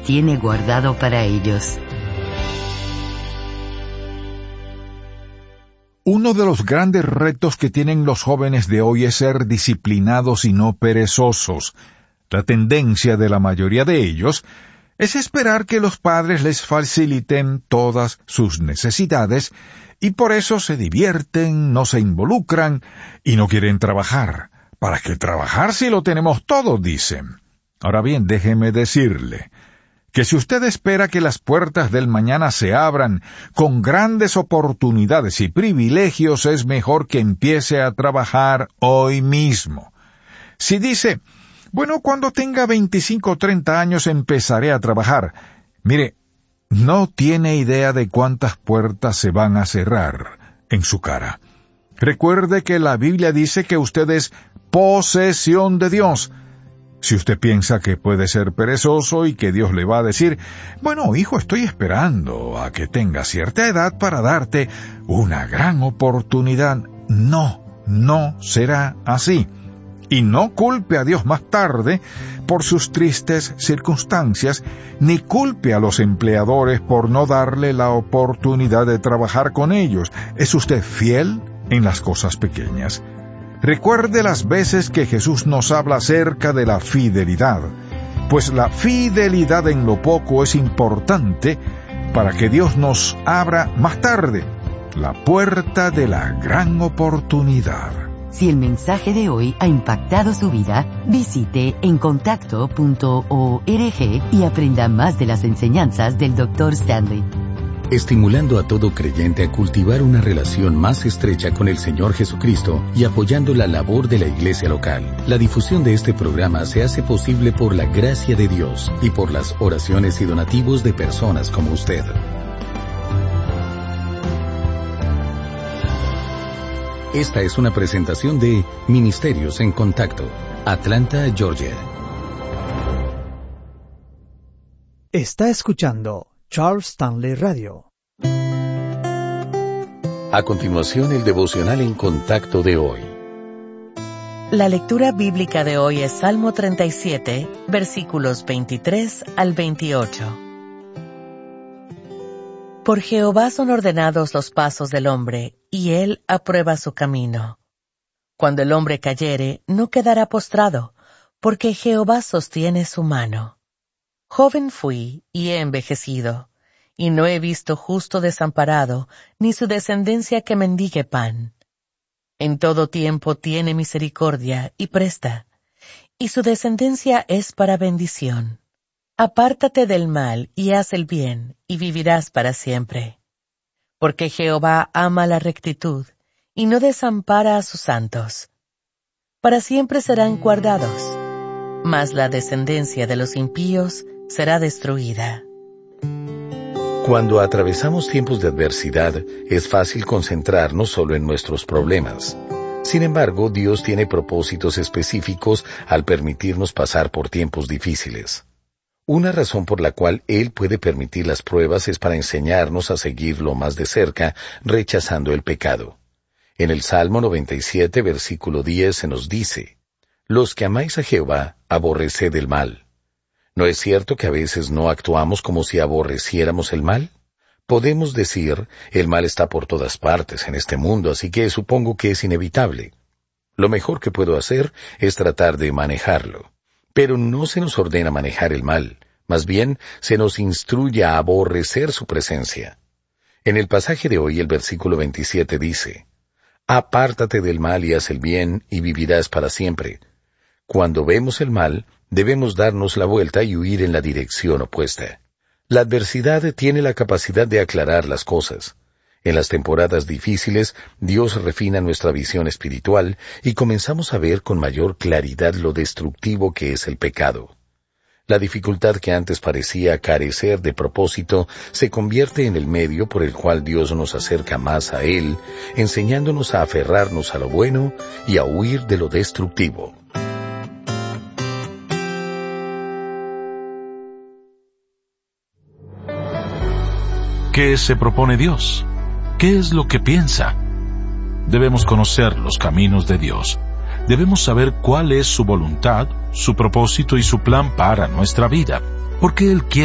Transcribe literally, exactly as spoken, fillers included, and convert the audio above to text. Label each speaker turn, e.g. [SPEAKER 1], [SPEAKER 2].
[SPEAKER 1] tiene guardado para ellos.
[SPEAKER 2] Uno de los grandes retos que tienen los jóvenes de hoy es ser disciplinados y no perezosos. La tendencia de la mayoría de ellos es esperar que los padres les faciliten todas sus necesidades y por eso se divierten, no se involucran y no quieren trabajar. ¿Para qué trabajar si lo tenemos todo?, dicen. Ahora bien, déjeme decirle que si usted espera que las puertas del mañana se abran con grandes oportunidades y privilegios, es mejor que empiece a trabajar hoy mismo. Si dice, bueno, cuando tenga veinticinco o treinta años empezaré a trabajar, mire, no tiene idea de cuántas puertas se van a cerrar en su cara. Recuerde que la Biblia dice que usted es posesión de Dios. Si usted piensa que puede ser perezoso y que Dios le va a decir, bueno, hijo, estoy esperando a que tenga cierta edad para darte una gran oportunidad. No, no será así. Y no culpe a Dios más tarde por sus tristes circunstancias, ni culpe a los empleadores por no darle la oportunidad de trabajar con ellos. ¿Es usted fiel en las cosas pequeñas? Recuerde las veces que Jesús nos habla acerca de la fidelidad, pues la fidelidad en lo poco es importante para que Dios nos abra más tarde la puerta de la gran oportunidad.
[SPEAKER 1] Si el mensaje de hoy ha impactado su vida, visite encontacto punto org y aprenda más de las enseñanzas del doctor Stanley.
[SPEAKER 3] Estimulando a todo creyente a cultivar una relación más estrecha con el Señor Jesucristo y apoyando la labor de la iglesia local. La difusión de este programa se hace posible por la gracia de Dios y por las oraciones y donativos de personas como usted. Esta es una presentación de Ministerios en Contacto, Atlanta, Georgia.
[SPEAKER 4] Está escuchando Charles Stanley Radio.
[SPEAKER 3] A continuación, el devocional en contacto de hoy.
[SPEAKER 5] La lectura bíblica de hoy es Salmo treinta y siete, versículos veintitrés al veintiocho. Por Jehová son ordenados los pasos del hombre, y él aprueba su camino. Cuando el hombre cayere, no quedará postrado, porque Jehová sostiene su mano. Joven fui y he envejecido, y no he visto justo desamparado, ni su descendencia que mendigue pan. En todo tiempo tiene misericordia y presta, y su descendencia es para bendición. Apártate del mal y haz el bien, y vivirás para siempre. Porque Jehová ama la rectitud, y no desampara a sus santos. Para siempre serán guardados, mas la descendencia de los impíos será destruida.
[SPEAKER 3] Cuando atravesamos tiempos de adversidad, es fácil concentrarnos solo en nuestros problemas. Sin embargo, Dios tiene propósitos específicos al permitirnos pasar por tiempos difíciles. Una razón por la cual Él puede permitir las pruebas es para enseñarnos a seguirlo más de cerca, rechazando el pecado. En el Salmo noventa y siete, versículo diez, se nos dice, «Los que amáis a Jehová, aborreced el mal». ¿No es cierto que a veces no actuamos como si aborreciéramos el mal? Podemos decir, el mal está por todas partes en este mundo, así que supongo que es inevitable. Lo mejor que puedo hacer es tratar de manejarlo. Pero no se nos ordena manejar el mal, más bien se nos instruye a aborrecer su presencia. En el pasaje de hoy, el versículo veintisiete dice, «Apártate del mal y haz el bien, y vivirás para siempre». Cuando vemos el mal, debemos darnos la vuelta y huir en la dirección opuesta. La adversidad tiene la capacidad de aclarar las cosas. En las temporadas difíciles, Dios refina nuestra visión espiritual y comenzamos a ver con mayor claridad lo destructivo que es el pecado. La dificultad que antes parecía carecer de propósito se convierte en el medio por el cual Dios nos acerca más a Él, enseñándonos a aferrarnos a lo bueno y a huir de lo destructivo.
[SPEAKER 6] ¿Qué se propone Dios? ¿Qué es lo que piensa? Debemos conocer los caminos de Dios. Debemos saber cuál es su voluntad, su propósito y su plan para nuestra vida, porque Él quiere